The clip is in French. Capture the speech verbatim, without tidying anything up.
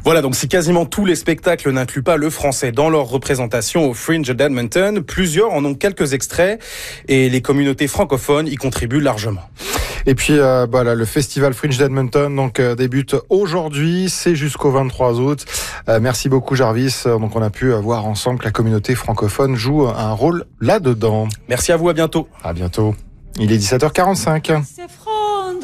Voilà, donc si quasiment tous les spectacles n'incluent pas le français dans leur représentation au Fringe d'Edmonton, plusieurs en ont quelques extraits et les communautés francophones y contribuent largement. Et puis euh, voilà, le festival Fringe d'Edmonton donc euh, débute aujourd'hui, c'est jusqu'au vingt-trois août. Euh, merci beaucoup Jarvis. Donc on a pu voir ensemble que la communauté francophone joue un rôle là-dedans. Merci à vous, à bientôt. À bientôt. Il est dix-sept heures quarante-cinq.